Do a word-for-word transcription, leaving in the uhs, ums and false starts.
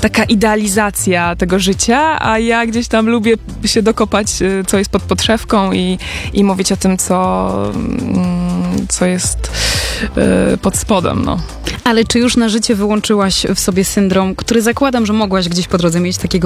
taka idealizacja tego życia, a ja gdzieś tam lubię się dokopać, co jest pod podszewką i, i mówić o tym, co, co jest pod spodem, no. Ale czy już na życie wyłączyłaś w sobie syndrom, który zakładam, że mogłaś gdzieś po drodze mieć takiego